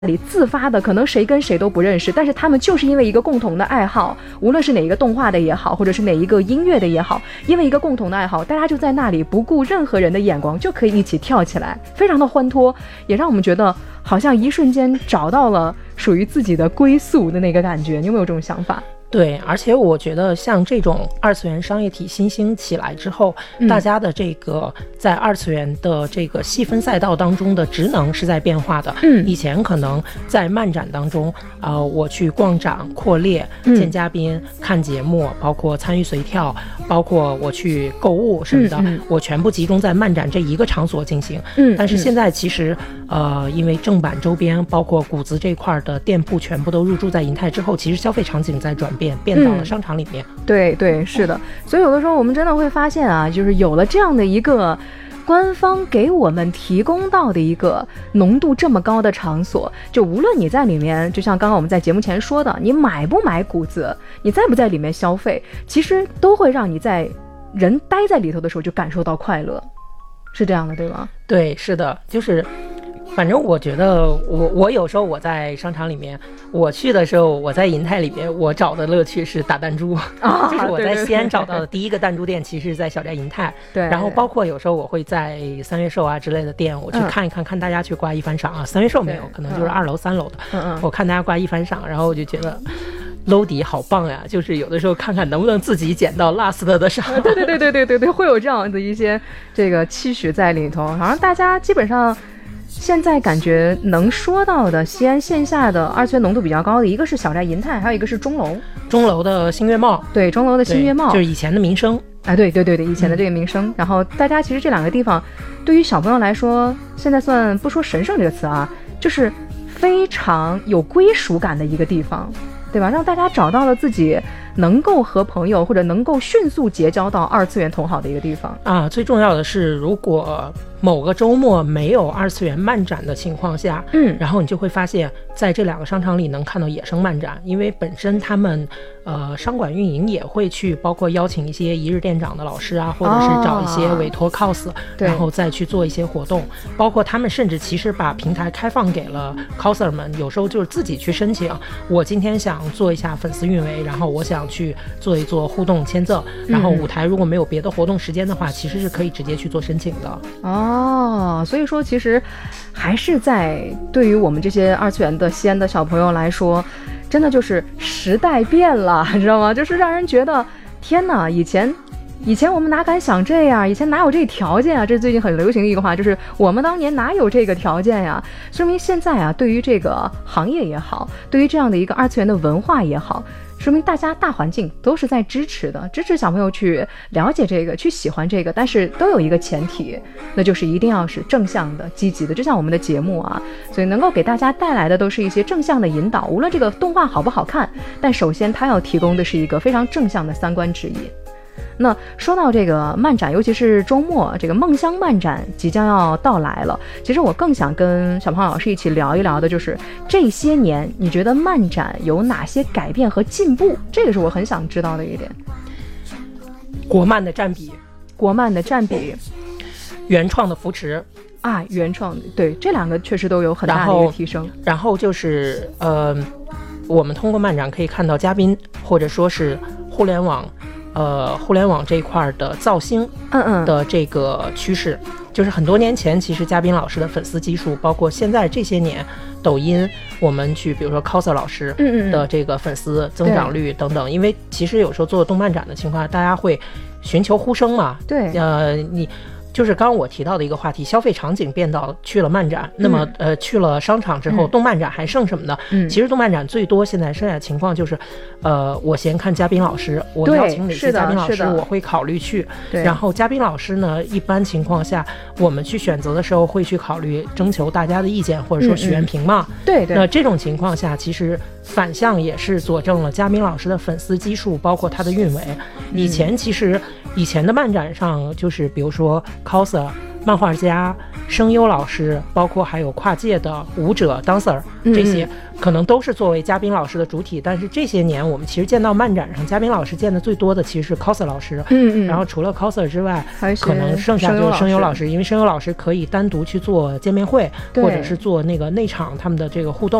里自发的，可能谁跟谁都不认识，但是他们就是因为一个共同的爱好，无论是哪一个动画的也好，或者是哪一个音乐的也好，因为一个共同的爱好，大家就在那里不顾任何人的眼光，就可以一起跳起来，非常的欢脱，也让我们觉得好像一瞬间找到了属于自己的归宿的那个感觉。你有没有这种想法？ 对，而且我觉得像这种二次元商业体新兴起来之后，大家的这个在二次元的这个细分赛道当中的职能是在变化的。以前可能在漫展当中我去逛展、扩列、见嘉宾、看节目，包括参与随跳，包括我去购物什么的，我全部集中在漫展这一个场所进行。但是现在其实因为正版周边包括谷子这块的店铺全部都入驻在银泰之后，其实消费场景在转变到了商场里面。 对对，是的。所以有的时候我们真的会发现啊，就是有了这样的一个官方给我们提供到的一个浓度这么高的场所，就无论你在里面，就像刚刚我们在节目前说的，你买不买谷子，你在不在里面消费，其实都会让你在人待在里头的时候就感受到快乐，是这样的，对吗？ 对，是的，就是反正我觉得我有时候我在商场里面，我去的时候，我在银泰里面，我找的乐趣是打弹珠就是我在西安找到的第一个弹珠店，其实是在小寨银泰。对，然后包括有时候我会在三月寿啊之类的店，我去看一看，看大家去挂一番赏啊。三月寿没有，可能就是2楼、3楼的。我看大家挂一番赏，然后我就觉得搂底好棒呀！就是有的时候看看能不能自己捡到 last 的赏。 对，会有这样的一些这个期许在里头。好像大家基本上现在感觉能说到的西安线下的二次元浓度比较高的，一个是小寨银泰，还有一个是钟楼的星月帽。 对，钟楼的星月帽就是以前的民生。 对，以前的这个民生。然后大家其实这两个地方对于小朋友来说，现在算不说神圣这个词啊，就是非常有归属感的一个地方，对吧？让大家找到了自己能够和朋友或者能够迅速结交到二次元同好的一个地方啊。最重要的是，如果某个周末没有二次元漫展的情况下，然后你就会发现在这两个商场里能看到野生漫展，因为本身他们商管运营也会去包括邀请一些一日店长的老师啊，或者是找一些委托 cos，然后再去做一些活动，包括他们甚至其实把平台开放给了 coser 们，有时候就是自己去申请，我今天想做一下粉丝运维，然后我想去做一做互动签字，然后舞台如果没有别的活动时间的话，其实是可以直接去做申请的。 所以说其实还是在对于我们这些二次元的西安的小朋友来说，真的就是时代变了，你知道吗？就是让人觉得天哪，以前我们哪敢想这样，以前哪有这条件啊？这是最近很流行的一个话，就是我们当年哪有这个条件呀？说明现在啊，对于这个行业也好，对于这样的一个二次元的文化也好，说明大家大环境都是在支持的，支持小朋友去了解这个，去喜欢这个，但是都有一个前提，那就是一定要是正向的、积极的。就像我们的节目啊，所以能够给大家带来的都是一些正向的引导。无论这个动画好不好看，但首先它要提供的是一个非常正向的三观指引。那说到这个漫展，尤其是周末这个梦乡漫展即将要到来了，其实我更想跟小胖老师一起聊一聊的就是这些年你觉得漫展有哪些改变和进步，这个是我很想知道的一点。 国漫的占比，原创的扶持啊，原创对，这两个确实都有很大的一个提升。 然后就是我们通过漫展可以看到嘉宾或者说是互联网这一块的造星的这个趋势，就是很多年前其实嘉宾老师的粉丝基数，包括现在这些年抖音我们去比如说 coser 老师的这个粉丝增长率等等，因为其实有时候做动漫展的情况大家会寻求呼声嘛， 对， 你就是刚刚我提到的一个话题，消费场景变到去了漫展，那么去了商场之后，动漫展还剩什么呢？其实动漫展最多现在剩下的情况就是我先看嘉宾老师，我邀请哪些嘉宾老师我会考虑去，然后嘉宾老师呢一般情况下我们去选择的时候会去考虑征求大家的意见，或者说许愿瓶嘛， 对， 那这种情况下其实反向也是佐证了嘉宾老师的粉丝基数，包括他的运维。以前的漫展上就是比如说 coser 漫画家、声优老师，包括还有跨界的舞者 dancer， 这些可能都是作为嘉宾老师的主体。但是这些年我们其实见到漫展上嘉宾老师见的最多的其实是 coser 老师，然后除了 coser 之外，可能剩下就是声优老师，因为声优老师可以单独去做见面会，或者是做那个内场他们的这个互动。